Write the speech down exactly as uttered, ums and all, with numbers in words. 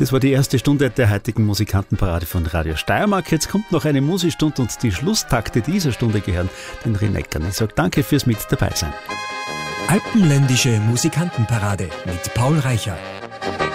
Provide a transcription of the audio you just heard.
Das war die erste Stunde der heutigen Musikantenparade von Radio Steiermark. Jetzt kommt noch eine Musikstunde und die Schlusstakte dieser Stunde gehören den Rineckern. Ich sage danke fürs Mit dabei sein. Alpenländische Musikantenparade mit Paul Reicher.